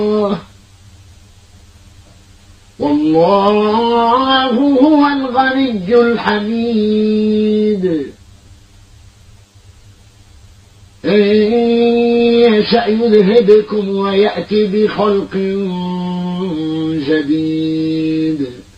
والله هو الغني الحميد إن يشأ يذهبكم ويأتي بخلق جديد